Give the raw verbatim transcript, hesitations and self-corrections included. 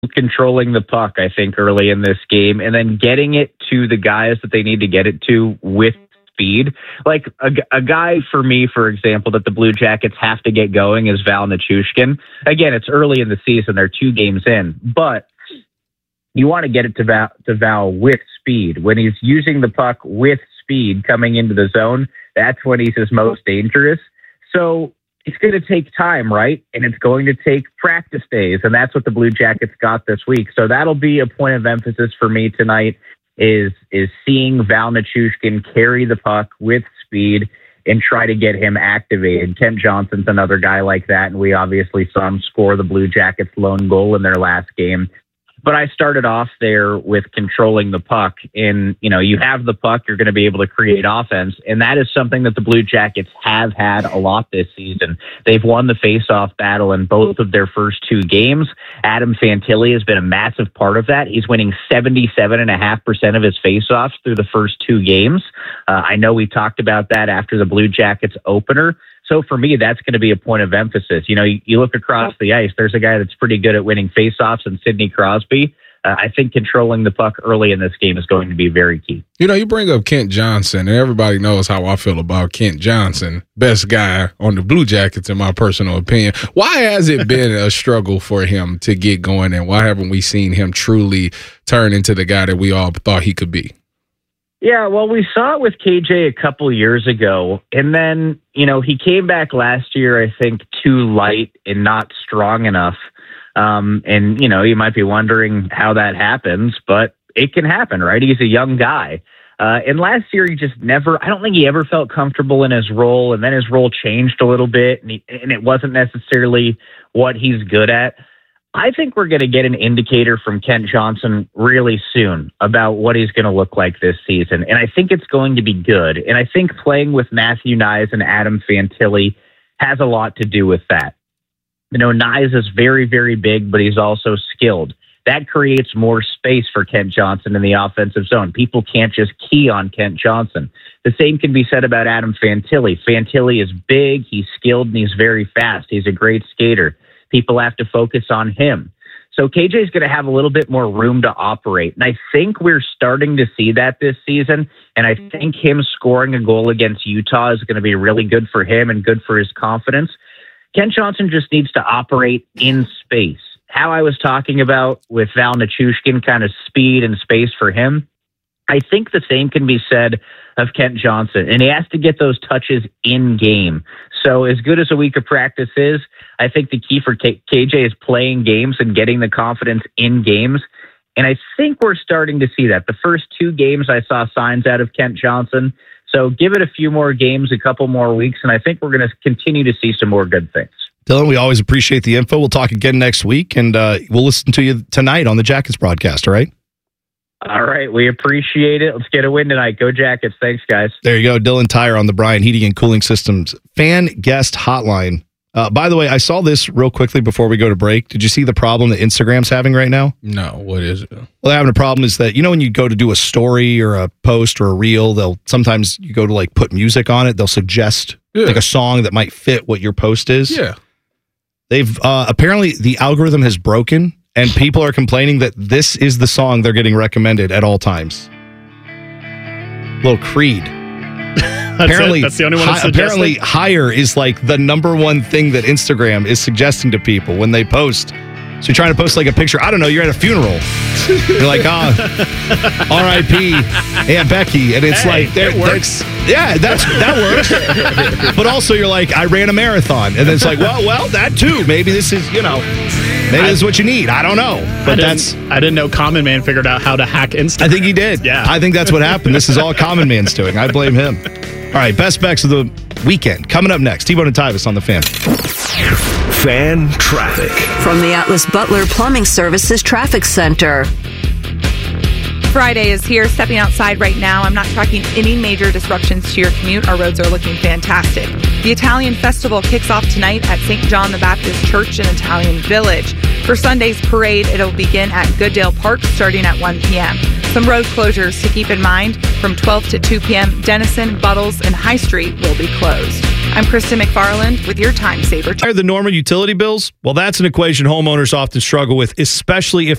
controlling the puck, I think, early in this game, and then getting it to the guys that they need to get it to with speed. Like a, a guy for me, for example, that the Blue Jackets have to get going is Val Nichushkin. Again, it's early in the season. They're two games in, but you want to get it to Val, to Val with speed. When he's using the puck with speed coming into the zone, that's when he's his most dangerous. So it's going to take time, right? And it's going to take practice days. And that's what the Blue Jackets got this week. So that'll be a point of emphasis for me tonight is, is seeing Val Nichushkin carry the puck with speed and try to get him activated. Kent Johnson's another guy like that. And we obviously saw him score the Blue Jackets' lone goal in their last game. But I started off there with controlling the puck. And, you know, you have the puck, you're going to be able to create offense. And that is something that the Blue Jackets have had a lot this season. They've won the face-off battle in both of their first two games. Adam Fantilli has been a massive part of that. He's winning seventy-seven point five percent of his face-offs through the first two games. Uh, I know we talked about that after the Blue Jackets opener. So for me, that's going to be a point of emphasis. You know, you, you look across the ice, there's a guy that's pretty good at winning faceoffs in Sidney Crosby. Uh, I think controlling the puck early in this game is going to be very key. You know, you bring up Kent Johnson, and everybody knows how I feel about Kent Johnson. Best guy on the Blue Jackets, in my personal opinion. Why has it been a struggle for him to get going, and why haven't we seen him truly turn into the guy that we all thought he could be? Yeah, well, we saw it with K J a couple years ago, and then, you know, he came back last year, I think, too light and not strong enough. Um, and, you know, you might be wondering how that happens, but it can happen, right? He's a young guy. Uh, and last year, he just never, I don't think he ever felt comfortable in his role, and then his role changed a little bit, and, he, and it wasn't necessarily what he's good at. I think we're going to get an indicator from Kent Johnson really soon about what he's going to look like this season. And I think it's going to be good. And I think playing with Matthew Knies and Adam Fantilli has a lot to do with that. You know, Knies is very, very big, but he's also skilled. That creates more space for Kent Johnson in the offensive zone. People can't just key on Kent Johnson. The same can be said about Adam Fantilli. Fantilli is big, he's skilled, and he's very fast. He's a great skater. People have to focus on him. So K J is going to have a little bit more room to operate. And I think we're starting to see that this season. And I think him scoring a goal against Utah is going to be really good for him and good for his confidence. Kent Johnson just needs to operate in space. How I was talking about with Val Nichushkin, kind of speed and space for him, I think the same can be said of Kent Johnson. And he has to get those touches in game. So as good as a week of practice is, I think the key for K J is playing games and getting the confidence in games. And I think we're starting to see that. The first two games I saw signs out of Kent Johnson. So give it a few more games, a couple more weeks, and I think we're going to continue to see some more good things. Dylan, we always appreciate the info. We'll talk again next week, and uh, we'll listen to you tonight on the Jackets broadcast, all right? All right, we appreciate it. Let's get a win tonight. Go Jackets. Thanks, guys. There you go. Dylan Tyre on the Bryan Heating and Cooling Systems fan guest hotline. Uh, by the way, I saw this real quickly before we go to break. Did you see the problem that Instagram's having right now? No, what is it? Well, they're having a problem is that, you know, when you go to do a story or a post or a reel, they'll sometimes you go to like put music on it. They'll suggest yeah. like a song that might fit what your post is. Yeah. They've uh, apparently the algorithm has broken. And people are complaining that this is the song they're getting recommended at all times. Little Creed. That's apparently, it? That's the only one. Hi, apparently, Higher is like the number one thing that Instagram is suggesting to people when they post. So you're trying to post like a picture. I don't know. You're at a funeral. You're like, ah, oh, R I P Aunt Becky, and it's hey, like, it works. Yeah, that's that works. But also, you're like, I ran a marathon, and then it's like, well, well, that too. Maybe this is, you know, maybe I, this is what you need. I don't know, but I that's. I didn't know Common Man figured out how to hack Instagram. I think he did. Yeah, I think that's what happened. This is all Common Man's doing. I blame him. All right, best bets of the weekend coming up next. T-Bone and Tyvis on the Fan. Fan traffic from the Atlas Butler Plumbing Services Traffic Center. Friday is here. Stepping outside right now, I'm not tracking any major disruptions to your commute. Our roads are looking fantastic. The Italian Festival kicks off tonight at Saint John the Baptist Church in Italian Village. For Sunday's parade, it'll begin at Gooddale Park starting at one p.m. Some road closures to keep in mind. From twelve to two p.m., Denison, Buttles, and High Street will be closed. I'm Kristen McFarland with your Time Saver. Are the normal utility bills? Well, that's an equation homeowners often struggle with, especially if